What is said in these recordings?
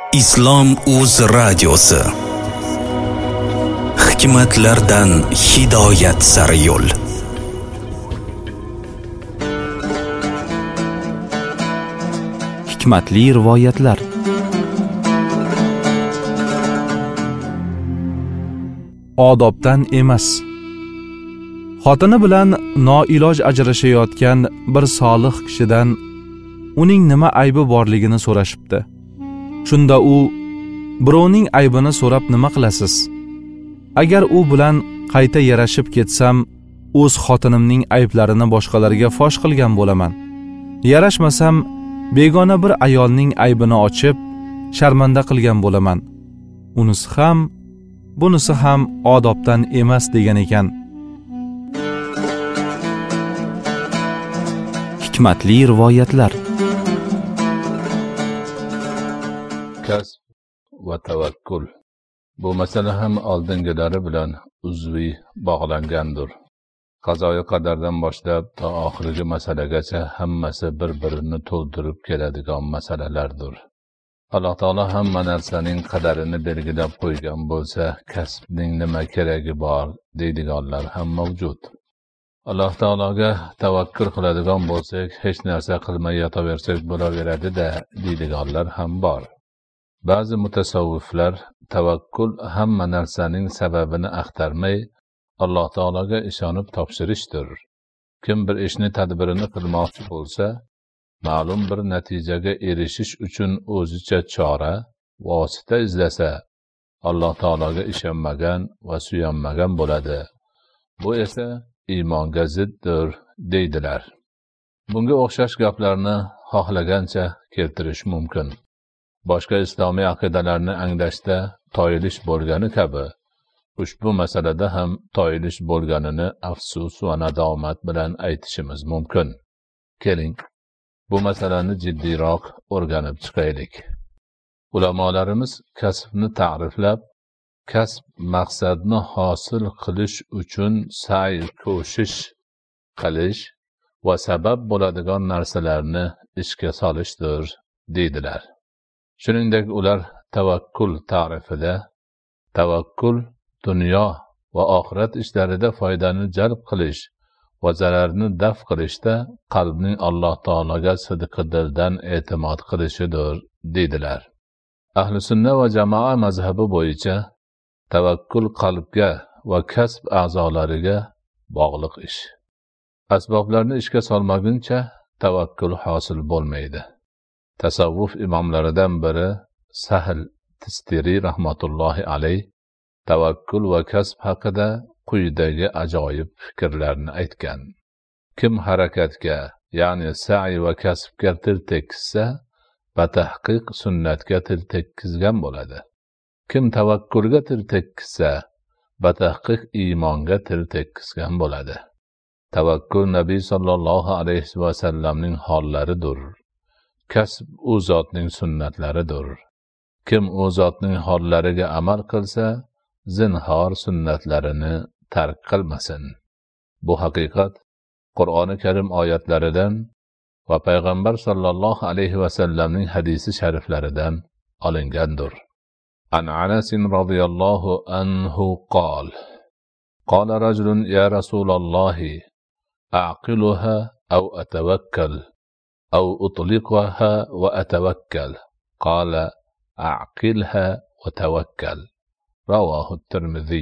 Islom Uz radiosi. Hikmatlardan hidoyat sari yo'l. Hikmatli rivoyatlar. Odobdan emas. Xotini bilan noiloj ajrashayotgan bir solih kishidan uning nima aybi borligini so'rashibdi. Shunda u: birovning aybini so'rab nima qilasiz? Agar u bilan qayta yarashib ketsam, o'z xotinimning ayblarini boshqalarga fosh qilgan bo'laman. Yarashmasam, begona bir ayolning aybini ochib, sharmanda qilgan bo'laman. Unisi ham, bunisi ham odobdan emas degan ekan. Hikmatli rivoyatlar. Kasb va tavakkul. Bu masala ham oldingilari bilan uzviy bog'langandir. Qazoyi qadardan boshlab to oxirgi masalagacha hammasi bir-birini to'ldirib keladigan masalalardir. Alloh taolo hamma narsaning qadarini belgilab qo'ygan bo'lsa, kasbning nima keragi bor deydiganlar ham mavjud. Alloh taologa tavakkul qiladigan bo'lsak, hech narsa qilmay yotaversak bo'laveradi-da deydiganlar ham bor. Ba'zi mutasavviflar tavakkul hamma narsaning sababini axtarmay Alloh taologa ishonib topshirishdir. Kim bir ishni tadbirini qilmoqchi bo'lsa, ma'lum bir natijaga erishish uchun o'zicha chora, vosita izlasa, Alloh taologa ishonmagan va suyanmagan bo'ladi. Bu esa iymonga ziddir deydilar. Bunga o'xshash gaplarni xohlagancha keltirish mumkin. Boshqa islomiy aqidalarni anglashda toyilish bo'lgani kabi, ushbu masalada ham toyilish bo'lganini afsus va nadomat bilan aytishimiz mumkin. Keling, bu masalani jiddiyroq o'rganib chiqaylik. Ulamolarimiz kasbni ta'riflab, kasb maqsadni hosil qilish uchun sa'y ko'shish qilish va sabab bo'ladigan narsalarni ishga solishdir deydilar. Shuningdek, ular tavakkul ta'rifida tavakkul dunyo va oxirat ishlarida foydani jalb qilish va zararni daf qilishda qalbning Alloh taologa sidqidildan e'timod qilishidir deydilar. Ahli sunna va jamoa mazhabi bo'yicha tavakkul qalbga va kasb a'zolariga bog'liq ish. Asboblarni ishga solmaguncha tavakkul hosil bo'lmaydi. Tasavvuf imomlaridan biri Sahl Tistiri rahmatullohi alayh tavakkul va kasb haqida quyidagi ajoyib fikrlarni aytgan. Kim harakatga, ya'ni sa'i va kasbga til tekkizsa, batahqiq sunnatga til tekkizgan bo'ladi. Kim tavakkulga til tekkizsa, batahqiq iymonga til tekkizgan bo'ladi. Tavakkul Nabiy sallallohu alayhi va sallamning hollaridir. Kasb u zotning sunnatlaridir. Kim u zotning hollariga amal qilsa, zinhor sunnatlarini tark qilmasin. Bu haqiqat Qur'oni Karim oyatlaridan va payg'ambar sallallohu alayhi va sallamning hadisi shariflaridan olingandir. An Anas radhiyallohu anhu qala: Qala rajulun ya Rasulullohi a'qiluha aw atawakkal aw utliqaha wa atawakkal. Qala a'qilha wa tawakkal. Ravohu Tirmizi.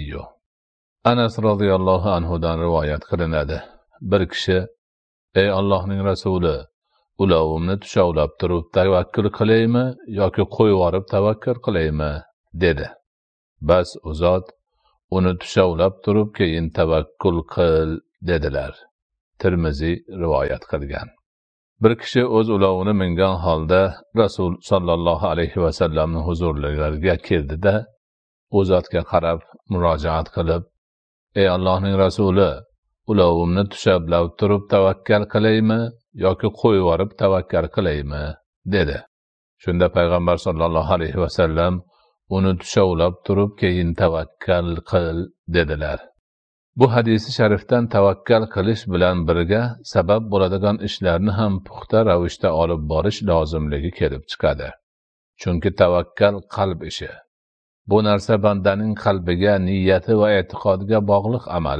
Anas radhiyallohu anhudan rivoyat qilinadi. Bir kishi: ey Allohning rasuli, ulovimni tushovlab turib tavakkul qilaymi yoki qo'yib yorib tavakkul qilaymi dedi. Bas u zot uni tushovlab turib keyin tavakkul qil dedilar. Tirmizi rivoyat qilgan. Bir kishi o'z ulovini mingan holda Rasul sallallohu alayhi va sallamning huzurlariga keldi-da, u zotga qarab murojaat qilib: ey Allohning rasuli, ulovimni tushovlab turib tavakkal qilaymi yoki qo'yib yorib tavakkal qilaymi dedi. Shunda payg'ambar sallallohu alayhi va sallam uni tushovlab turib keyin tavakkal qil dedilar. Bu hadisi sharifdan tavakkal qilish bilan birga sabab bo'ladigan ishlarni ham puxta ravishda olib borish lozimligi kelib chiqadi. Chunki tavakkal qalb ishi. Bu narsa bandaning qalbiga, niyati va e'tiqodiga bog'liq amal.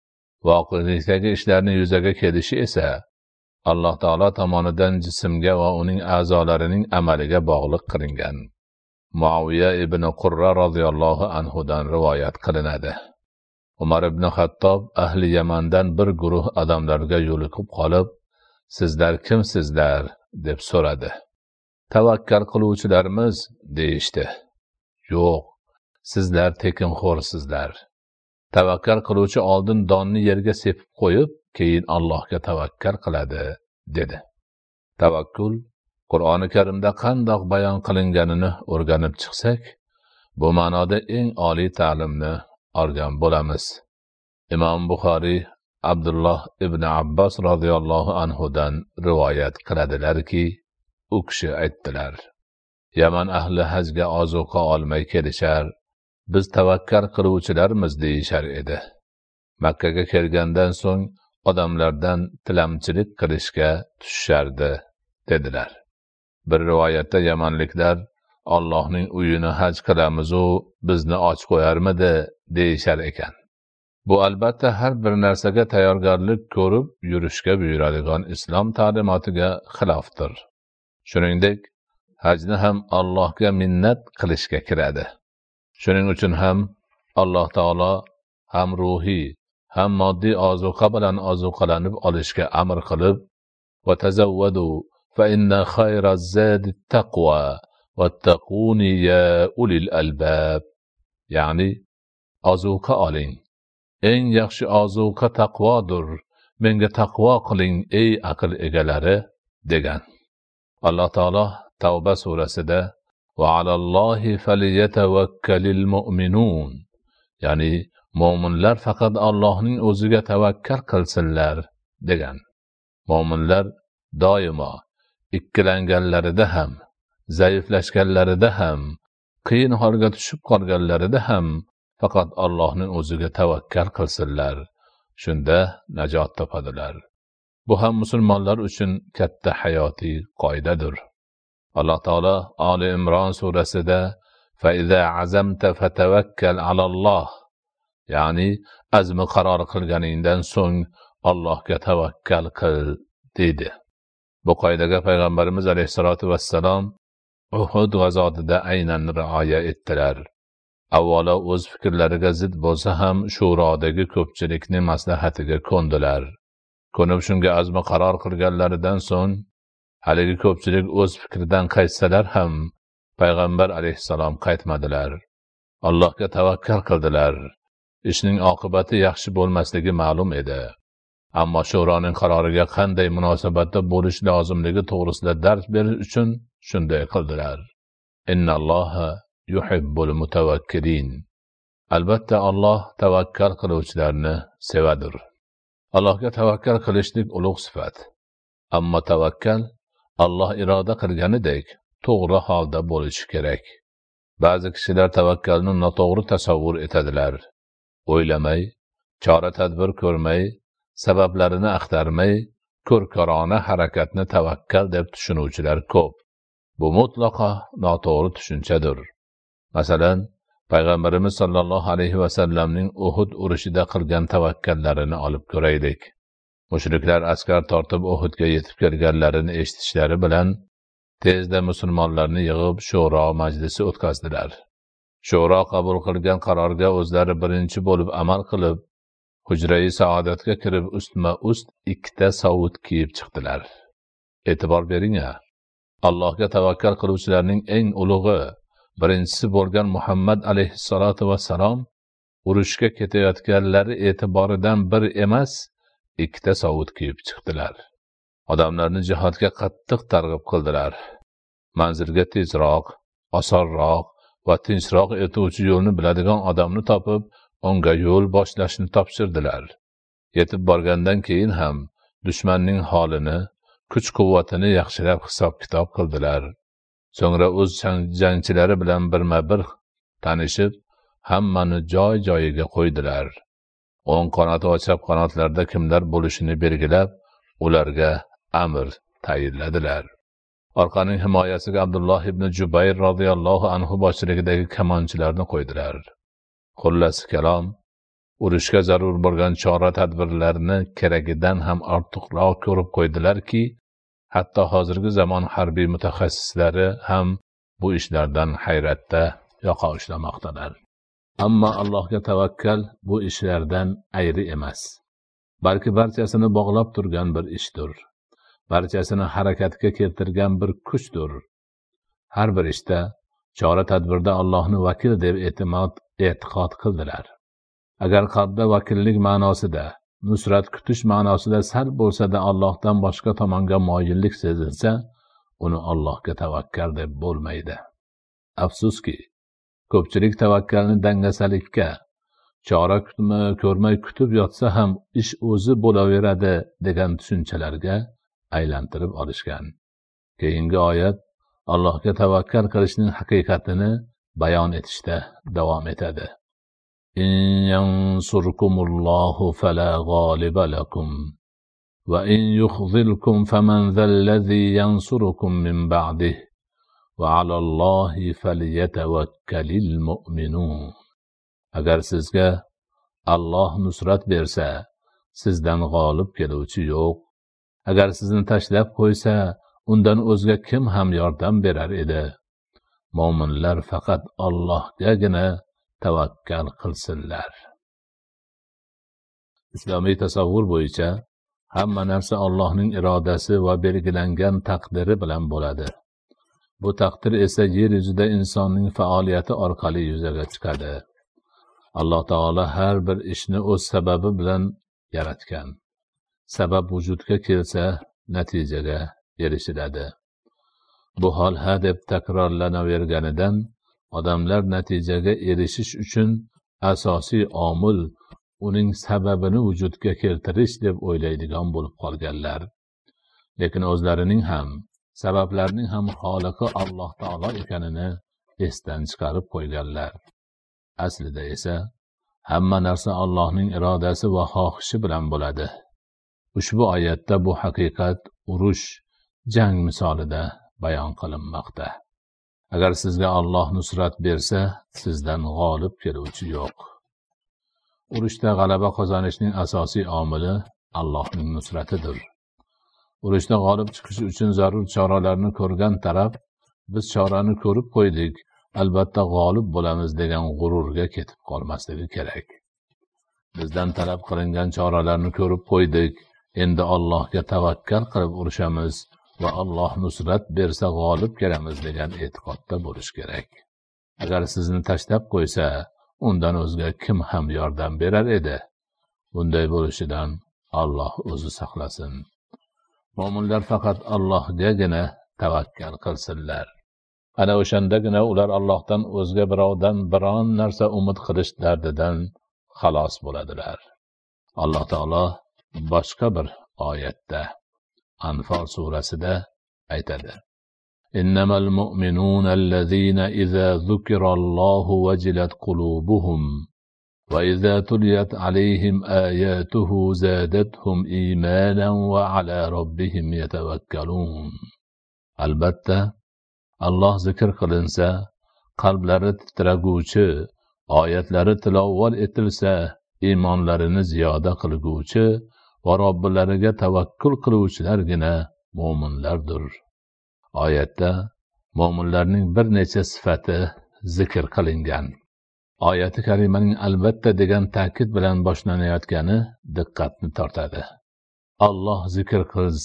Voqelikdagi ishlarning yuzaga kelishi esa Alloh taolo tomonidan jismga va uning a'zolarining amaliga bog'liq qilingan. Muaviya ibn Qurra radhiyallohu anhudan rivoyat qilinadi. Umar ibn Xattob ahli Yamandan bir guruh odamlarga yo'liqib qolib, "Sizlar kimsizlar?" deb so'radi. "Tavakkal qiluvchilarmiz" deyishdi. "Yo'q, sizlar tekinxo'rsizlar. Tavakkal qiluvchi oldin donni yerga sepib qo'yib, keyin Allohga tavakkal qiladi" dedi. Tavakkul Qur'oni Karimda qandoq bayon qilinganini o'rganib chiqsak, bu ma'noda eng oliy ta'limni olgan bo'lamiz. Imom Buxoriy Abdulloh ibn Abbos radhiyallohu anhudan rivoyat qiladilarki, u kishi aytdilar: Yaman ahli hajga ozuqa olmay kelishar, biz tavakkal qiluvchilarmiz deyishar edi. Makkaga kelgandan so'ng odamlardan tilamchilik qilishga tushishardi, dedilar. Bir rivoyatda yamanliklar Allohning uyini haj qilamiz-u, bizni och qo'yarmidi deyishar ekan. Bu albatta har bir narsaga tayyorgarlik ko'rib yurishga buyuradigan islom ta'limotiga xilofdir. Shuningdek, hajni ham Allohga minnat qilishga kiradi. Shuning uchun ham Alloh taolo ham ruhiy, ham moddiy ozuqa bilan ozuqalanib olishga amr qilib, "Va tazawwadu fa inna khayraz zadi taqwa wattaquni ya ulil albab." Ya'ni ozuqa oling. Eng yaxshi ozuqa taqvodir. Menga taqvo qiling ey aql egalari degan. Alloh taolo Tavba surasida "Va alallohi falyatawakkalul mu'minun", ya'ni mu'minlar faqat Allohning o'ziga tavakkal qilsinlar degan. Mu'minlar doimo ikkilanganlarida ham, zaiflashganlarida ham, qiyin holga tushib qolganlarida ham faqat Allohning o'ziga tavakkal qilsinlar. Shunda najot topadilar. Bu ham musulmonlar uchun katta hayotiy qoidadir. Alloh taolo Ali Imron surasida "Fa iza azamta fatawakkal alalloh", ya'ni azmi qaror qilganingdan so'ng Allohga tavakkal qil dedi. Bu qoidaga payg'ambarimiz alayhisolatu vassalom Uhud g'azotida aynan rioya etdilar. Avvalo o'z fikrlariga zid bo'lsa ham shurodagi ko'pchilikning maslahatiga ko'ndilar. Ko'nib shunga azmi qaror qilganlaridan so'ng haligi ko'pchilik o'z fikridan qaytsalar ham payg'ambar alayhissalom qaytmadilar. Allohga tavakkal qildilar. Ishning oqibati yaxshi bo'lmasligi ma'lum edi. Ammo shuroning qaroriga qanday munosabatda bo'lish lozimligi to'g'risida dars berish uchun shunday qildilar. Innalloha yuhibbul mutawakkilin. Albatta Alloh tavakkal qiluvchilarni sevadir. Allohga tavakkal qilishlik ulug' sifat. Ammo tavakkal Alloh iroda qilganidek to'g'ri holda bo'lishi kerak. Ba'zi kishilar tavakkalni noto'g'ri tasavvur etadilar. O'ylamay, chora-tadbir ko'rmay, sabablarini axtarmay, ko'rkorona harakatni tavakkal deb tushunuvchilar ko'p. Bu mutlaqo noto'g'ri tushunchadir. Masalan, payg'ambarimiz sollallohu alayhi va sallamning Uhud urushida qilgan tavakkallarini olib ko'raylik. Mushriklar askar tortib Uhudga yetib kelganlarini eshitishlari bilan tezda musulmonlarni yig'ib shuro majlisi o'tkazdilar. Shuro qabul qilgan qarorga o'zlari birinchi bo'lib amal qilib, hujrai saodatga kirib ustma-ust 2 sovut kiyib chiqdilar. E'tibor bering-a. Allohga tavakkal qiluvchilarning eng ulug'i birinchisi bo'lgan Muhammad alayhissalatu vassalom urushga ketayotganlari e'tiboridan bir emas, 2 sovut kiyib chiqdilar. Odamlarni jihodga qattiq targ'ib qildilar. Manzilga tezroq, osonroq va tinchroq etuvchi yo'lni biladigan odamni topib, unga yo'l boshlashni topshirdilar. Yetib borgandan keyin ham dushmanning holini, kuch-quvvatini yaxshilab hisob-kitob qildilar. So'ngra o'z jangchilari bilan birma-bir tanishib, hammani joy-joyiga qo'ydilar. O'ng qanot va chap qanotlarda kimlar bo'lishini belgilab, ularga amr tayinladilar. orqaning himoyasiga Abdulloh ibn Jubayr radhiyallohu anhu boshchiligidagi kamonchilarni qo'ydilar. Xullas kalom, urushga zarur bo'lgan chora-tadbirlarni keragidan ham ortiqroq ko'rib qo'ydilarki, hatto hozirgi zamon harbiy mutaxassislari ham bu ishlardan hayratda yoqa ushlamoqdalar. Ammo Allohga tavakkal bu ishlardan ayri emas, balki barchasini bog'lab turgan bir ishdir. Barchasini harakatga keltirgan bir kuchdir. Har bir ishda, chora-tadbirda Allohni vakil deb e'tiqod qildilar. Agar qalbda vakillik ma'nosida, nusrat kutish ma'nosida sal bo'lsa-da Allohdan boshqa tomonga moyillik sezilsa, uni Allohga tavakkal deb bo'lmaydi. Afsuski, ko'pchilik tavakkalni dangasalikka, chora ko'rmay kutib yotsa ham ish o'zi bo'laveradi degan tushunchalarga aylantirib olishgan. Keyingi oyat Allohga tavakkal qilishning haqiqatini bayon etishda davom etadi. In yansurkumullohu fala g'oliba lakum va in yukhzilkum faman zallazi yansurukum min ba'dihi va alallohi falyatawakkalul mu'minun. Agar sizga Alloh nusrat bersa, sizdan g'olib keluvchi yo'q. Agar sizni tashlab qo'ysa, undan o'zga kim ham yordam berar edi? Mo'minlar faqat Allohgagina tavakkal qilsinlar. Islomiy tasavvur bo'yicha hamma narsa Allohning irodasi va belgilangan taqdiri bilan bo'ladi. Bu taqdir esa yer yuzida insonning faoliyati orqali yuzaga chiqadi. Alloh taolo har bir ishni o'z sababi bilan yaratgan. Sabab vujudga kelsa, natijaga erishiladi. Bu hol deb takrorlanaverganidan odamlar natijaga erishish uchun asosiy omil uning sababini vujudga keltirish deb o'ylaydigan bo'lib qolganlar. Lekin o'zlarining ham, sabablarning ham xoliqi Alloh taolo ekanini esdan chiqarib qo'yganlar. Aslida esa hamma narsa Allohning irodasi va xohishi bilan bo'ladi. Ushbu oyatda bu haqiqat urush, jang misolida bayon qilinmoqda. Agar sizga Alloh nusrat bersa, sizdan g'olib keluvchi yo'q. Urushda g'alaba qozonishning asosiy omili Allohning nusratidir. Urushda g'olib chiqish uchun zarur choralarni ko'rgan taraf, biz chorani ko'rib qo'ydik, albatta g'olib bo'lamiz degan g'ururga ketib qolmasligi kerak. Bizdan talab qilingan choralarni ko'rib qo'ydik, endi Allohga tavakkal qilib urushamiz va Alloh nusrat bersa g'olib kelamiz degan e'tiqodda bo'lish kerak. Agar sizni tashlab qo'ysa, undan o'zga kim ham yordam berar edi? Bunday bo'lishidan Alloh o'zi saqlasin. Mo'minlar faqat Allohgagina tavakkal qilsinlar. Ana o'shandagina ular Allohdan o'zga birovdan biron narsa umid qilish dardidan xalos bo'ladilar. Alloh taolo boshqa bir oyatda, Anfal surasida aytadi: Innamal mu'minuna allazina idza zukirallohu wajilat qulubuhum va idza tuliyat alayhim ayatuhu zadatuhum imanan va ala robbihim yatawakkalun. Albatta, Alloh zikr qilinsa, qalblari titraguvchi, oyatlari tilovat etilsa, iymonlarini ziyoda qilguvchi va Robbilariga tavakkul qiluvchilargina mo'minlardir. Oyatda mo'minlarning bir necha sifati zikr qilingan. Oyati karimaning albatta degan ta'kid bilan boshlanayotgani diqqatni tortadi. Alloh zikr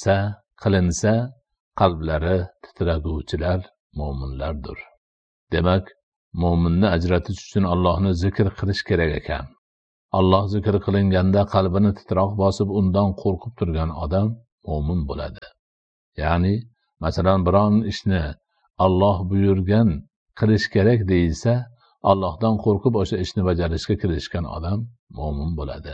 qilinsa, qalblari titraguvchilar mo'minlardir. Demak, mo'minni ajratish uchun Allohni zikr qilish kerak ekan. Alloh zikr qilinganda qalbini titroq bosib undan qo'rqib turgan odam mo'min bo'ladi. Ya'ni, masalan, biron ishni Alloh buyurgan qilish kerak deyilsa, Allohdan qo'rqib o'sha ishni bajarishga kirishgan odam mo'min bo'ladi.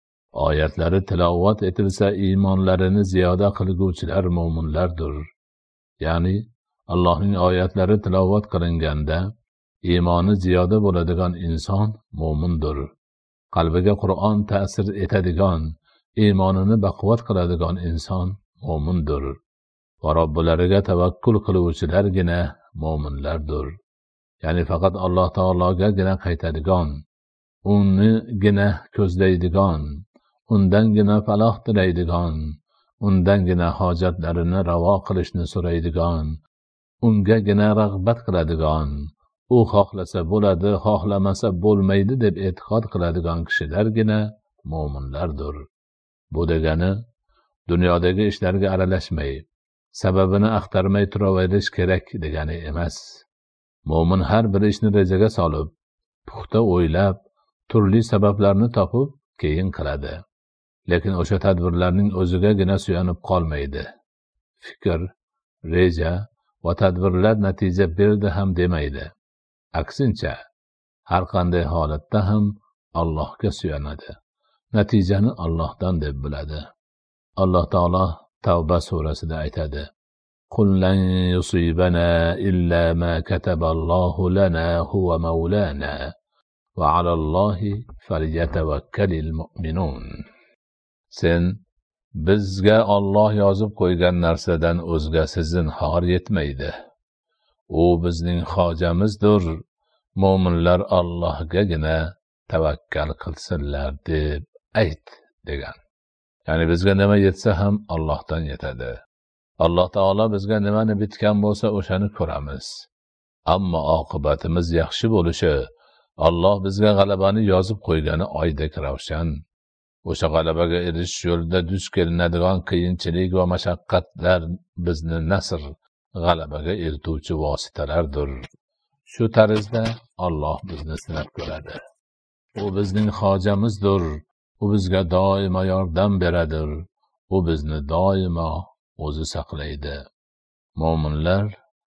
Oyatlari tilovat etilsa, iymonlarini ziyoda qilguvchilar mo'minlardir. Ya'ni, Allohning oyatlari tilovat qilinganda iymoni ziyoda bo'ladigan inson mo'mindir. Qalbiga Qur'on ta'sir etadigan, iymonini baquvvat qiladigan inson mo'mindir. va robbilariga tavakkul qiluvchilargina mo'minlardir. Ya'ni faqat Alloh taologagina qaytadigan, unigina ko'zlaydigan, undangina faloh tilaydigan, undangina hojatlarini ravo qilishni so'raydigan, ungagina rag'bat qiladigan, u xohlasa bo'ladi, xohlamasa bo'lmaydi deb e'tiqod qiladigan kishilargina mo'minlardir. Bu degani dunyodagi ishlarga aralashmay, sababini axtarmay turaverish kerak degani emas. Mo'min har bir ishni rejaga solib, puxta o'ylab, turli sabablarni topib keyin qiladi. Lekin o'sha tadbirlarning o'zigagina suyanib qolmaydi. Fikr, reja va tadbirlar natija berdi ham demaydi. Aksincha, har qanday holatda ham Allohga suyanadi. Natijani Allohdan deb biladi. Alloh taolo Tavba surasida aytadi: "Qul lan yusibana illa ma kataballohu lana huwa maulana va alallohi falyatawakkalul mu'minun." Sen bizga Alloh yozib qo'ygan narsadan o'zgasi zinhor yetmaydi. U bizning hojamizdir. Mo'minlar Allohgagina tavakkal qilsinlar deb ayt degan. Ya'ni bizga nima yetsa ham Allohdan yetadi. Alloh taolo bizga nimani bitgan bo'lsa o'shani ko'ramiz. Ammo oqibatimiz yaxshi bo'lishi, Alloh bizga g'alabani yozib qo'ygani oydek ravshan. O'sha g'alabaga erishish yo'lida duch kelinadigan qiyinchilik va mashaqqatlar bizni nasr, g'alabaga eltuvchi vositalardir. Shu tarzda Alloh bizni sinab ko'radi. U bizning hojamizdir. U bizga doimo yordam beradir. U bizni doimo o'zi saqlaydi. Mo'minlar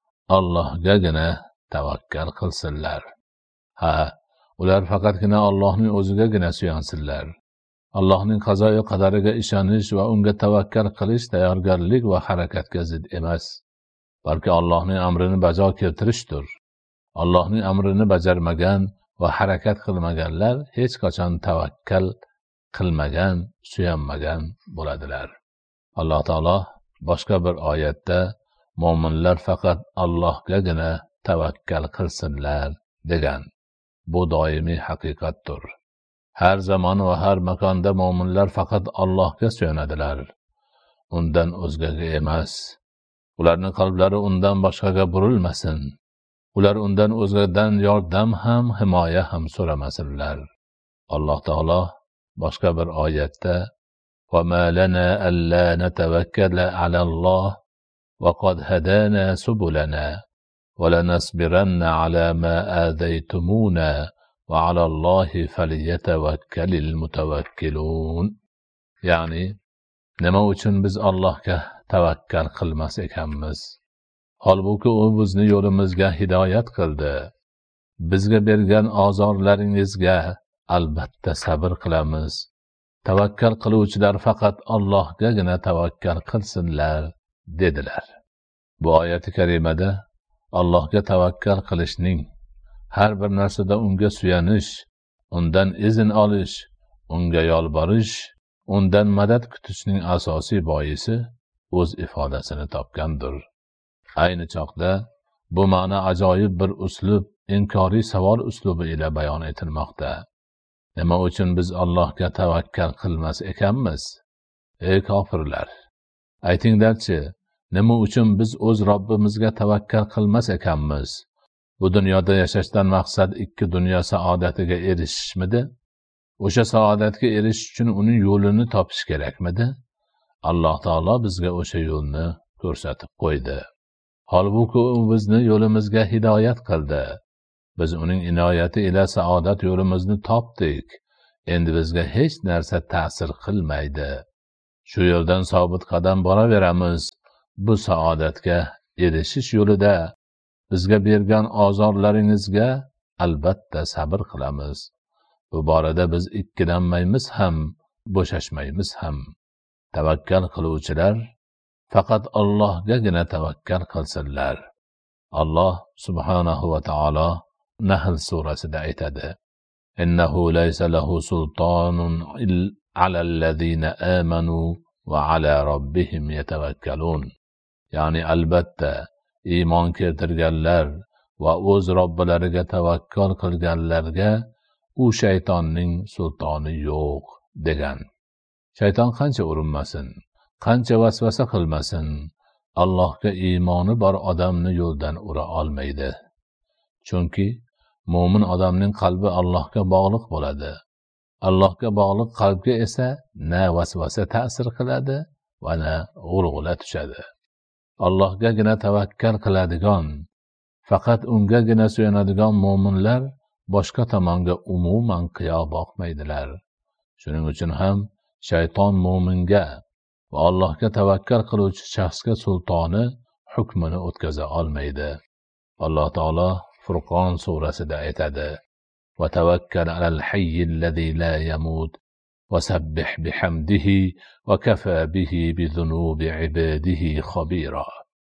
Allohgagina tavakkal qilsinlar. Ha, ular faqatgina Allohning o'zigagina suyansinlar. Allohning qazoyi qadariga ishonish va unga tavakkal qilish tayyorgarlik va harakatga zid emas, balki Allohning amrini bajo keltirishdir. Allohning amrini bajarmagan va harakat qilmaganlar hech qachon tavakkal qilmagan, suyanmagan bo'ladilar. Alloh taolo boshqa bir oyatda mo'minlar faqat Allohgagina tavakkal qilsinlar degan. Bu doimiy haqiqatdir. Har zamon va har makonda mo'minlar faqat Allohga suyanadilar. Undan o'zgaga emas. Ularning qalblari undan boshqaga burilmasin. Ular undan o'zgadan yordam ham, himoya ham so'ramasinlar. Alloh taolo boshqa bir oyatda: "Va ma lana alla natawakkala alalloh va qad hadana subulana va lanasbiranna ala ma adaytumuna va alallohi falyatawakkalul mutawakkilun." Ya'ni nima uchun biz Allohga tavakkal qilmas ekanmiz? Holbuki u bizni yo'limizga hidoyat qildi. Bizga bergan ozorlaringizga albatta sabr qilamiz. Tavakkal qiluvchilar faqat Allohgagina tavakkal qilsinlar dedilar. Bu oyati karimada Allohga tavakkal qilishning, har bir narsada unga suyanish, undan izn olish, unga yolborish, undan madad kutishning asosiy boisi o'z ifodasini topgandir. Ayni chog'da bu ma'no ajoyib bir uslub, inkoriy savol uslubi ila bayon etilmoqda. Nima uchun biz Allohga tavakkal qilmas ekanmiz? Ey kofirlar, aytinglarchi, nima uchun biz o'z Robbimizga tavakkal qilmas ekanmiz? Bu dunyoda yashashdan maqsad ikki dunyo saodatiga erishishmidi? O'sha saodatga erishish uchun uning yo'lini topish kerakmidi? Alloh taolo bizga o'sha yo'lni ko'rsatib qo'ydi. Holbuki u bizni yo'limizga hidoyat qildi. Biz uning inoyati ila saodat yo'limizni topdik. Endi bizga hech narsa ta'sir qilmaydi. Shu yo'ldan sobit qadam boraveramiz. Bu saodatga erishish yo'lida bizga bergan ozorlaringizga albatta sabr qilamiz. Bu borada biz ikkilanmaymiz ham, bo'shashmaymiz ham. Tavakkal qiluvchilar faqat Allohgagina tavakkal qilsinlar. Alloh subhanahu va taolo Nahl surasida aytadi: "Innahu laysa lahu sultonun alal ladina amanu va ala robbihim yatawakkalun." ya'ni albatta iymon keltirganlar va o'z robbilariga tavakkul qilganlarga u shaytonning sultoni yo'q degan. Shayton qancha urinmasin, qancha vasvasa qilmasin, Allohga iymoni bor odamni yo'ldan ura olmaydi. Chunki mo'min odamning qalbi Allohga bog'liq bo'ladi. Allohga bog'liq qalbga esa na vasvasa ta'sir qiladi va na g'ulg'ula tushadi. Allohgagina tavakkal qiladigan, faqat ungagina suyanadigan mo'minlar boshqa tomonga umuman qiyo boqmaydilar. Shuning uchun ham shayton mo'minga va Allohga tavakkal qiluvchi shaxsga sultoni hukmini o'tkaza olmaydi. Alloh taolo Furqon surasida aytadi: "Va tawakkal alal hayyil-ladzi la yamut va sabbih bihamdihi va kafa bihi bi zunubi ibadihi khabira."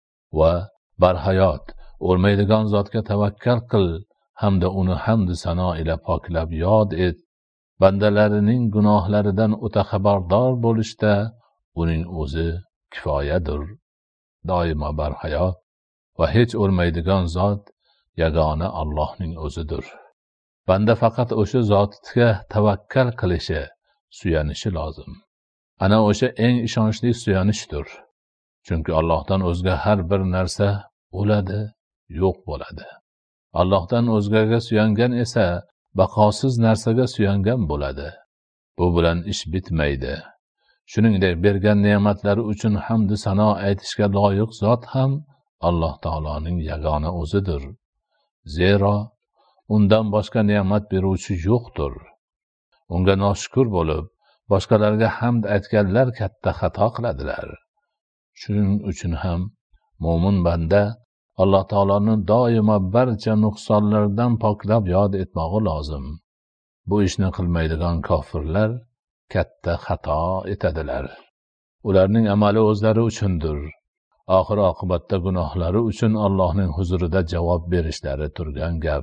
Va barhayot o'lmaydigan zotga tavakkal qil hamda uni hamd sano ila poklab yod et. Bandalarining gunohlaridan o'ta xabardor bo'lishda uning o'zi kifoyadir. Doimo barhayot va hech o'lmaydigan zot yagona Allohning o'zidir. Banda faqat o'sha zotga tavakkal qilishi, suyanishi lozim. Ana o'sha eng ishonchli suyanishdir. Chunki Allohdan o'zga har bir narsa o'ladi, yo'q bo'ladi. Allohdan o'zgaga suyangan esa baqosiz narsaga suyangan bo'ladi. Bu bilan ish bitmaydi. Shuningdek, bergan ne'matlari uchun hamd sano aytishga loyiq zot ham Alloh taoloning yagona o'zidir. Zero undan boshqa ne'mat beruvchi yo'qdir. Unga noshukr bo'lib, boshqalarga hamd aytganlar katta xato qiladilar. Shuning uchun ham mo'min banda Alloh taoloni doimo barcha nuqsonlardan poklab yod etmog'i lozim. Bu ishni qilmaydigan kofirlar katta xato etadilar. Ularning amali o'zlari uchundir. Oxir oqibatda gunohlari uchun Allohning huzurida javob berishlari turgan gap.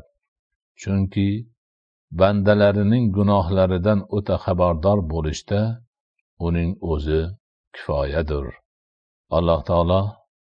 Chunki bandalarining gunohlaridan o'ta xabardor bo'lishda uning o'zi kifoyadir. Alloh taolo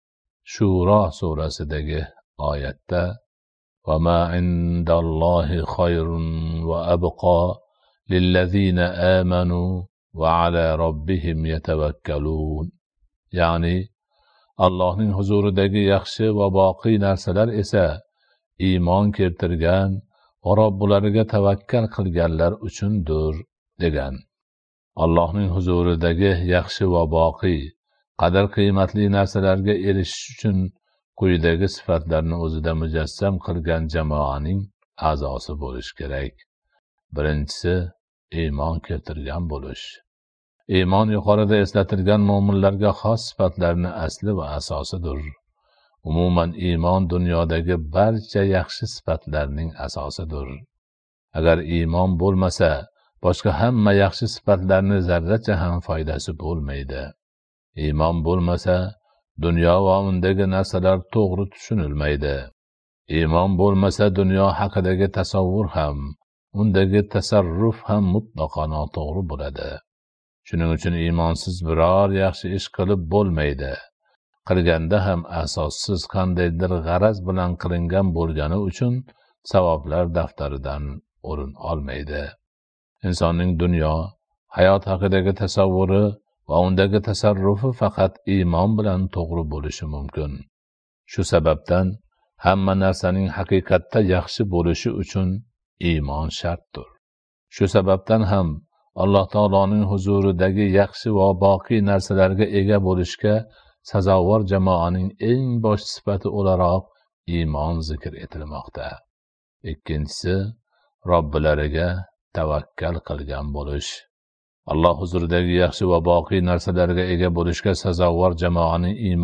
Shuro surasidagi oyatda "Va ma indallohi khayrun va abqa lillazina amanu va ala robbihim yatavakkalun", ya'ni Allohning huzuridagi yaxshi va boqiy narsalar esa iymon keltirgan va Robbilariga tavakkal qilganlar uchundir degan. Allohning huzuridagi yaxshi va boqiy, qadr qiymatli narsalarga erishish uchun quyidagi sifatlarni o'zida mujassam qilgan jamoaning a'zosi bo'lish kerak. Birinchisi, iymon keltirgan bo'lish. Iymon yuqorida eslatilgan mo'minlarga xos sifatlarning asli va asosidir. Umuman iymon dunyodagi barcha yaxshi sifatlarning asosidir. Agar iymon bo'lmasa, boshqa hamma yaxshi sifatlarning zarracha ham foydasi bo'lmaydi. Iymon bo'lmasa, dunyo va undagi narsalar to'g'ri tushunilmaydi. Iymon bo'lmasa, dunyo haqidagi tasavvur ham, undagi tasarruf ham mutlaqo noto'g'ri bo'ladi. Shuning uchun iymonsiz biror yaxshi ish qilib bo'lmaydi. Qilganda ham asossiz qandaydir g'araz bilan qilingan bo'lgani uchun savoblar daftaridan o'rin olmaydi. Insonning dunyo, hayot haqidagi tasavvuri va undagi tasarrufi faqat iymon bilan to'g'ri bo'lishi mumkin. Shu sababdan hamma narsaning haqiqatda yaxshi bo'lishi uchun iymon shartdir. Shu sababdan ham Alloh taoloning huzuridagi yaxshi va boqiy narsalarga ega bo'lishga sazovor jamoaning eng bosh sifati o'laroq iymon zikr etilmoqda. Ikkinchisi, Robbilariga tavakkal qilgan bo'lish. Alloh huzuridagi yaxshi va boqiy narsalarga ega bo'lishga sazovor jamoaning